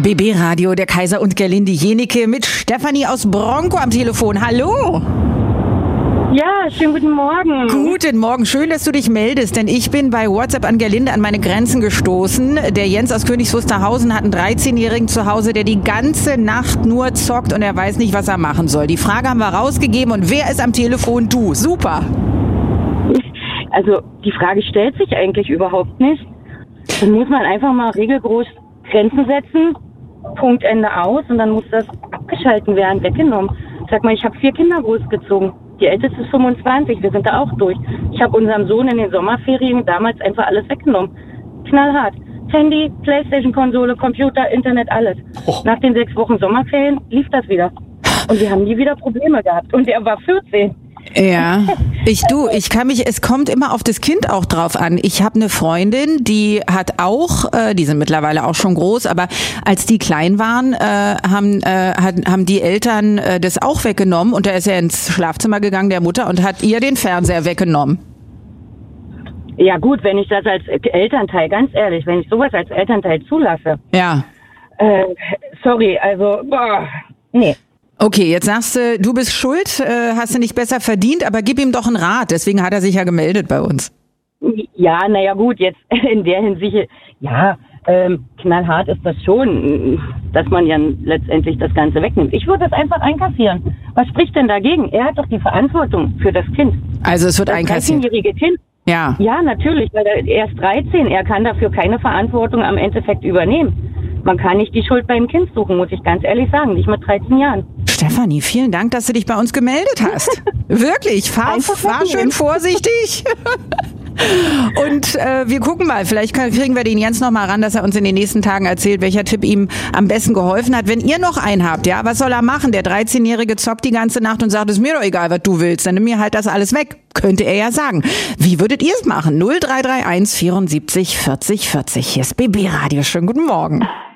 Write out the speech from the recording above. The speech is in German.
BB Radio, der Kaiser und Gerlinde Jenike mit Stefanie aus Bronco am Telefon. Hallo! Ja, schönen guten Morgen. Guten Morgen, schön, dass du dich meldest, denn ich bin bei WhatsApp an Gerlinde an meine Grenzen gestoßen. Der Jens aus Königs Wusterhausen hat einen 13-Jährigen zu Hause, der die ganze Nacht nur zockt und er weiß nicht, was er machen soll. Die Frage haben wir rausgegeben und wer ist am Telefon? Du. Super. Also die Frage stellt sich eigentlich überhaupt nicht. Dann muss man einfach mal regelgroß Grenzen setzen, Punkt, Ende aus und dann muss das abgeschalten werden, weggenommen. Sag mal, ich habe 4 Kinder großgezogen. Die älteste ist 25, wir sind da auch durch. Ich habe unserem Sohn in den Sommerferien damals einfach alles weggenommen. Knallhart. Handy, Playstation-Konsole, Computer, Internet, alles. Nach den 6 Wochen Sommerferien lief das wieder. Und wir haben nie wieder Probleme gehabt. Und er war 14. Ja, es kommt immer auf das Kind auch drauf an. Ich habe eine Freundin, die hat auch, die sind mittlerweile auch schon groß, aber als die klein waren, haben die Eltern das auch weggenommen und da ist er ins Schlafzimmer gegangen, der Mutter, und hat ihr den Fernseher weggenommen. Ja gut, wenn ich das als Elternteil, ganz ehrlich, wenn ich sowas als Elternteil zulasse. Ja. Sorry, also, nee. Okay, jetzt sagst du, du bist schuld, hast du nicht besser verdient, aber gib ihm doch einen Rat. Deswegen hat er sich ja gemeldet bei uns. Ja, naja gut, jetzt in der Hinsicht, ja, knallhart ist das schon, dass man ja letztendlich das Ganze wegnimmt. Ich würde das einfach einkassieren. Was spricht denn dagegen? Er hat doch die Verantwortung für das Kind. Also es wird das einkassiert. Das 13-jährige Kind. Ja. Ja, natürlich, weil er ist 13, er kann dafür keine Verantwortung am Endeffekt übernehmen. Man kann nicht die Schuld beim Kind suchen, muss ich ganz ehrlich sagen, nicht mit 13 Jahren. Stefanie, vielen Dank, dass du dich bei uns gemeldet hast. Wirklich, fahr schön vorsichtig. Und wir gucken mal, vielleicht kriegen wir den Jens noch mal ran, dass er uns in den nächsten Tagen erzählt, welcher Tipp ihm am besten geholfen hat. Wenn ihr noch einen habt, ja, was soll er machen? Der 13-Jährige zockt die ganze Nacht und sagt, es ist mir doch egal, was du willst, dann nimm mir halt das alles weg. Könnte er ja sagen. Wie würdet ihr es machen? 0331 74 40 40. Hier ist BB Radio. Schönen guten Morgen.